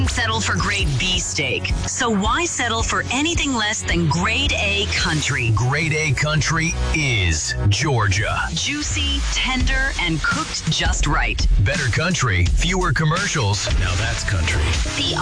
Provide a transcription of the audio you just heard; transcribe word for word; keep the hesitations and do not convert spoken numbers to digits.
Settle for grade B steak. So why settle for anything less than grade A country? Grade A country is Georgia. Juicy, tender, and cooked just right. Better country, fewer commercials. Now that's country. The